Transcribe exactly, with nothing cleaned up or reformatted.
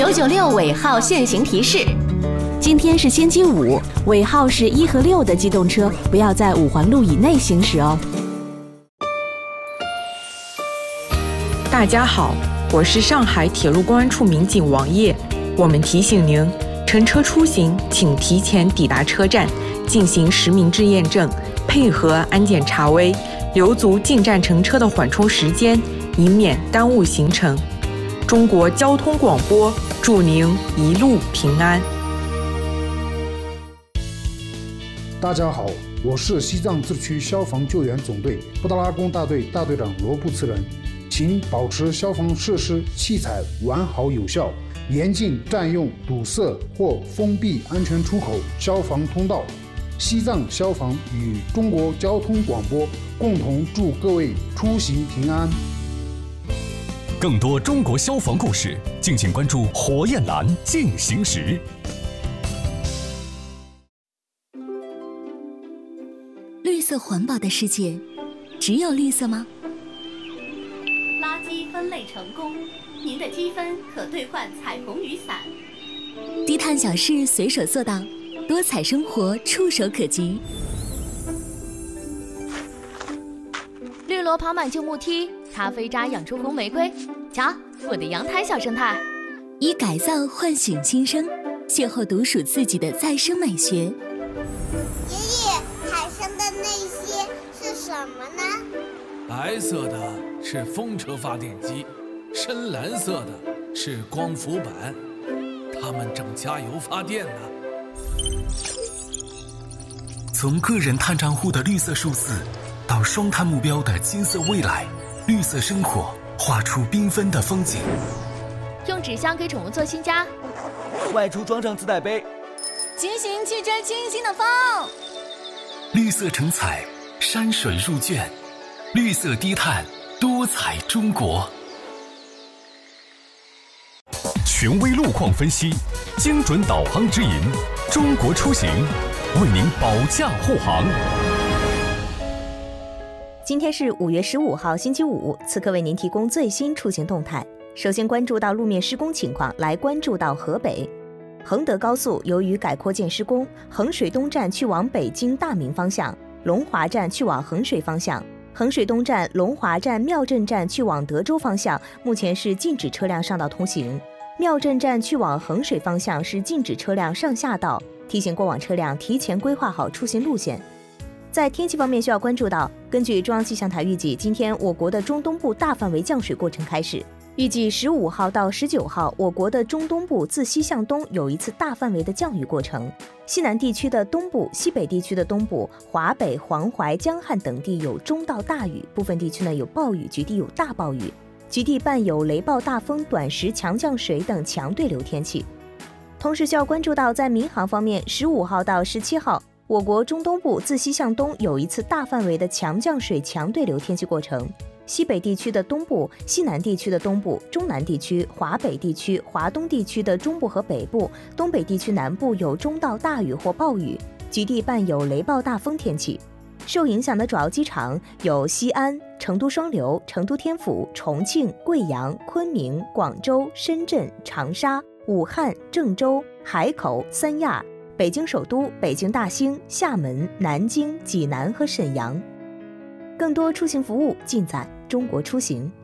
九九六尾号限行提示： 今天是星期五，尾号是一和六的机动车不要在五环路以内行驶哦。 大家好，我是上海铁路公安处民警王烨。我们提醒您，乘车出行请提前抵达车站，进行实名制验证，配合安检查微，留足进站乘车的缓冲时间，以免耽误行程。中国交通广播祝您一路平安。 大家好，我是西藏自治区消防救援总队布达拉宫大队大队长罗布次仁，请保持消防设施器材完好有效，严禁占用、堵塞或封闭安全出口、消防通道。西藏消防与中国交通广播共同祝各位出行平安。 更多中国消防故事，敬请关注火焰蓝进行时。 绿色环保的世界，只有绿色吗？ 垃圾分类成功，您的积分可兑换彩虹雨伞。 低碳小事随手做到，多彩生活触手可及。 绿萝跑满旧木梯，咖啡渣养出红玫瑰。瞧，我的阳台小生态。 以改造唤醒新生，邂逅独属自己的再生美学。 爷爷，海上的那些是什么呢？ 白色的是风车发电机，深蓝色的是光伏板，它们正加油发电呢。 从个人碳账户的绿色数字，到双碳目标的金色未来，绿色生活画出缤纷的风景。 用纸箱给宠物做新家， 外出装上自带杯， 骑行去追清新的风。 绿色成彩，山水入卷，绿色低碳，多彩中国。权威路况分析，精准导航指引，中国出行为您保驾护航。 今天是五月十五号，星期五，此刻为您提供最新出行动态。首先关注到路面施工情况，来关注到河北衡德高速，由于改扩建施工，衡水东站去往北京大明方向，龙华站去往衡水方向，衡水东站、龙华站、庙镇站去往德州方向，目前是禁止车辆上道通行。庙镇站去往衡水方向是禁止车辆上下道，提醒过往车辆提前规划好出行路线。在天气方面需要关注到，根据中央气象台预计，今天我国的中东部大范围降水过程开始，预计十五号到十九号，我国的中东部自西向东有一次大范围的降雨过程，西南地区的东部、西北地区的东部、华北、黄淮、江汉等地有中到大雨，部分地区呢有暴雨，局地有大暴雨，局地伴有雷暴大风、短时强降水等强对流天气。同时需要关注到，在民航方面，十五号到十七号，我国中东部自西向东有一次大范围的强降水、强对流天气过程，西北地区的东部、西南地区的东部、中南地区、华北地区、华东地区的中部和北部、东北地区南部有中到大雨或暴雨，局地伴有雷暴大风天气。受影响的主要机场有西安、成都双流、成都天府、重庆、贵阳、昆明、广州、深圳、长沙、武汉、郑州、海口、三亚、北京首都、北京大兴、厦门、南京、济南和沈阳。更多出行服务尽在中国出行。